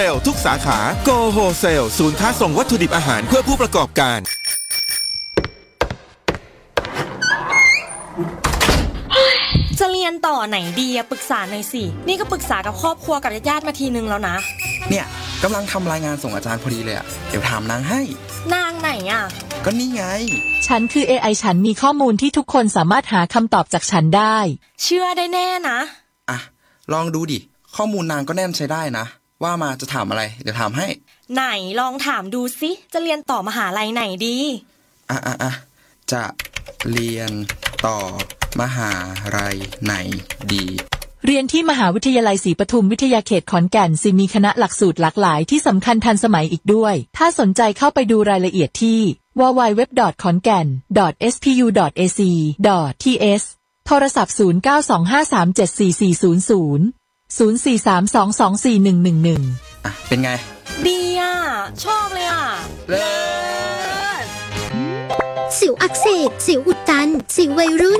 ทุกสาขา Go Wholesale ศูนย์ค้าส่งวัตถุดิบอาหารเพื่อผู้ประกอบการจะเรียนต่อไหนดีอะปรึกษาหน่อยสินี่ก็ปรึกษากับครอบครัวกับญาติมาทีนึงแล้วนะเนี่ยกำลังทำรายงานส่งอาจารย์พอดีเลยอะเดี๋ยวถามนางให้นางไหนอะก็นี่ไงฉันคือ AI ฉันมีข้อมูลที่ทุกคนสามารถหาคำตอบจากฉันได้เชื่อได้แน่นะอ่ะลองดูดิข้อมูลนางก็แน่นใช้ได้นะว่ามาจะถามอะไรเดี๋ยวถามให้ไหนลองถามดูสิจะเรียนต่อมหาลัยไหนดีจะเรียนต่อมหาลัยไหนดีเรียนที่มหาวิทยาลัยศรีปทุมวิทยาเขตขอนแก่นมีคณะหลักสูตรหลากหลายที่สำคัญทันสมัยอีกด้วยถ้าสนใจเข้าไปดูรายละเอียดที่ www.khongan.spu.ac.th โทรศัพท์0925374400 0432241111 เป็นไงดีอ่ะชอบเลยอ่ะเลิศสิวอักเสบสิวอุดตันสิววัยรุ่น